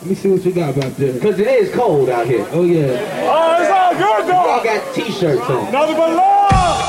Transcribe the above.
Let me see what you got about there. Because it is cold out here. Oh, yeah. Oh, it's all good, Y'all though. got t-shirts on. Nothing but love.